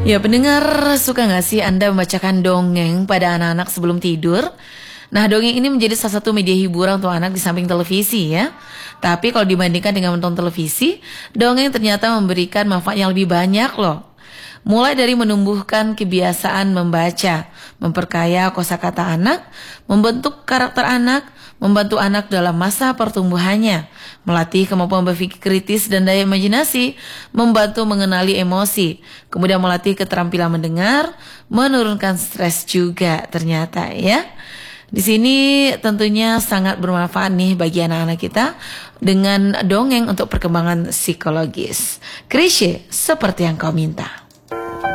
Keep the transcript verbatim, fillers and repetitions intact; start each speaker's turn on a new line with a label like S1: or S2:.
S1: Ya pendengar, suka gak sih Anda membacakan dongeng pada anak-anak sebelum tidur? Nah, dongeng ini menjadi salah satu media hiburan untuk anak di samping televisi ya. Tapi kalau dibandingkan dengan menonton televisi, dongeng ternyata memberikan manfaat yang lebih banyak loh. Mulai dari menumbuhkan kebiasaan membaca, memperkaya kosakata anak, membentuk karakter anak, membantu anak dalam masa pertumbuhannya, melatih kemampuan berpikir kritis dan daya imajinasi, membantu mengenali emosi, kemudian melatih keterampilan mendengar, menurunkan stres juga ternyata ya. Di sini tentunya sangat bermanfaat nih bagi anak-anak kita dengan dongeng untuk perkembangan psikologis. Krisye, seperti yang kau minta.